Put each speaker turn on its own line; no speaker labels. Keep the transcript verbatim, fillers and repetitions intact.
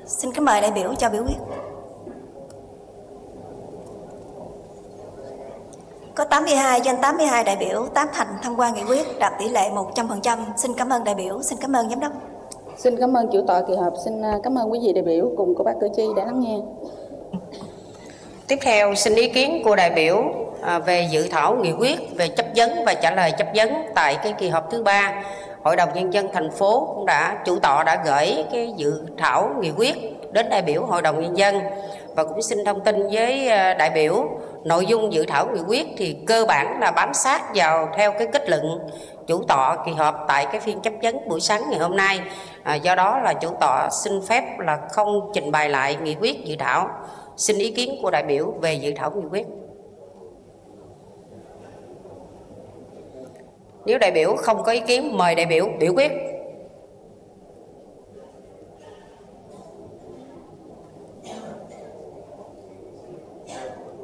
Xin kính mời đại biểu cho biểu quyết. Có tám mươi hai trên tám mươi hai đại biểu tán thành thông qua nghị quyết, đạt tỷ lệ một trăm phần trăm. Xin cảm ơn đại biểu, xin cảm ơn giám đốc.
Xin cảm ơn chủ tọa kỳ họp, xin cảm ơn quý vị đại biểu cùng cô bác cử tri đã lắng nghe.
Tiếp theo xin ý kiến của đại biểu về dự thảo nghị quyết về chất vấn và trả lời chất vấn tại cái kỳ họp thứ ba. Hội đồng Nhân dân thành phố cũng đã chủ tọa đã gửi cái dự thảo nghị quyết đến đại biểu Hội đồng Nhân dân, và cũng xin thông tin với đại biểu nội dung dự thảo nghị quyết thì cơ bản là bám sát vào theo cái kết luận chủ tọa kỳ họp tại cái phiên chất vấn buổi sáng ngày hôm nay. À, do đó là chủ tọa xin phép là không trình bày lại nghị quyết dự thảo. Xin ý kiến của đại biểu về dự thảo nghị quyết. Nếu đại biểu không có ý kiến, mời đại biểu biểu quyết.